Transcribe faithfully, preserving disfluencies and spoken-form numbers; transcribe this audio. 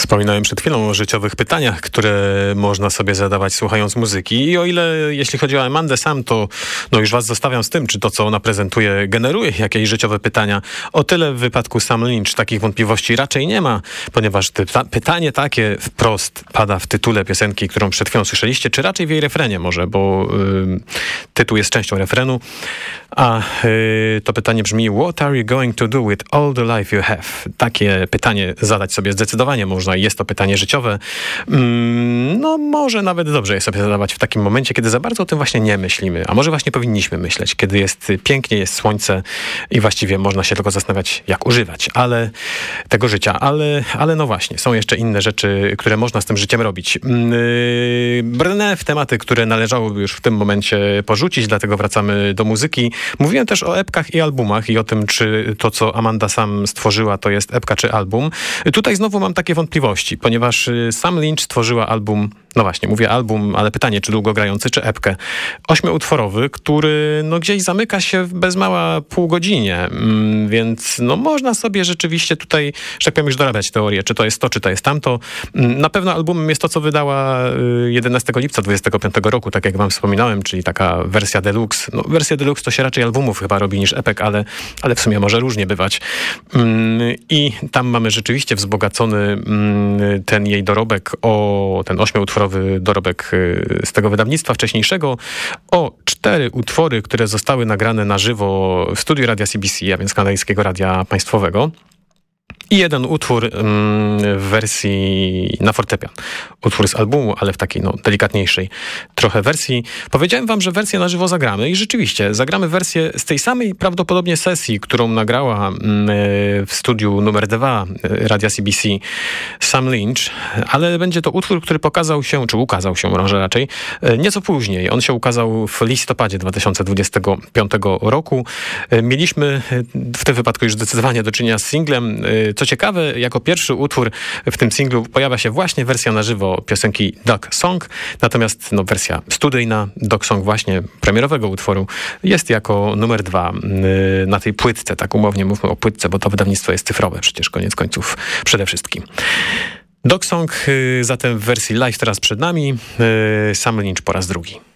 Wspominałem przed chwilą o życiowych pytaniach, które można sobie zadawać słuchając muzyki. I o ile jeśli chodzi o Amandę sam, to no już was zostawiam z tym, czy to, co ona prezentuje, generuje jakieś życiowe pytania. O tyle w wypadku Sam Lynch takich wątpliwości raczej nie ma, ponieważ ty, pytanie takie wprost pada w tytule piosenki, którą przed chwilą słyszeliście, czy raczej w jej refrenie może, bo y, tytuł jest częścią refrenu. A y, to pytanie brzmi: What are you going to do with all the life you have? Takie pytanie zadać sobie zdecydowanie można i jest to pytanie życiowe. Mm, no może nawet dobrze jest sobie zadawać w takim momencie, kiedy za bardzo o tym właśnie nie myślimy. A może właśnie powinniśmy myśleć, kiedy jest pięknie, jest słońce i właściwie można się tylko zastanawiać, jak używać ale tego życia. Ale, ale no właśnie, są jeszcze inne rzeczy, które można z tym życiem robić. Yy, brnę w tematy, które należałoby już w tym momencie porzucić, dlatego wracamy do muzyki. Mówiłem też o epkach i albumach i o tym, czy to, co Amanda sam stworzyła, to jest epka czy album. Tutaj znowu mam takie wątpliwości, ponieważ Sam Lynch stworzyła album, no właśnie, mówię album, ale pytanie, czy długogrający, czy epkę, ośmioutworowy, który no gdzieś zamyka się w bez mała pół godzinie, mm, więc no można sobie rzeczywiście tutaj, że tak powiem, już dorabiać teorię, czy to jest to, czy to jest tamto. Na pewno albumem jest to, co wydała jedenastego lipca dwudziestego piątego roku, tak jak wam wspominałem, czyli taka wersja deluxe. No, wersja deluxe to się raczej albumów chyba robi niż epek, ale, ale w sumie może różnie bywać. I tam mamy rzeczywiście wzbogacony ten jej dorobek o ten ośmioutworowy dorobek z tego wydawnictwa wcześniejszego, o cztery utwory, które zostały nagrane na żywo w studiu Radia C B C, a więc kanadyjskiego radia państwowego. I jeden utwór ym, w wersji na fortepian. Utwór z albumu, ale w takiej no, delikatniejszej trochę wersji. Powiedziałem wam, że wersję na żywo zagramy i rzeczywiście zagramy wersję z tej samej prawdopodobnie sesji, którą nagrała ym, w studiu numer dwa Radia C B C Sam Lynch, ale będzie to utwór, który pokazał się, czy ukazał się może raczej, nieco później. On się ukazał w listopadzie dwa tysiące dwudziestego piątego roku. Mieliśmy w tym wypadku już zdecydowanie do czynienia z singlem. Co ciekawe, jako pierwszy utwór w tym singlu pojawia się właśnie wersja na żywo piosenki Dog Song, natomiast no, wersja studyjna Dog Song właśnie premierowego utworu jest jako numer dwa na tej płytce, tak umownie mówmy o płytce, bo to wydawnictwo jest cyfrowe przecież koniec końców przede wszystkim. Dog Song zatem w wersji live teraz przed nami, Sam Lynch po raz drugi.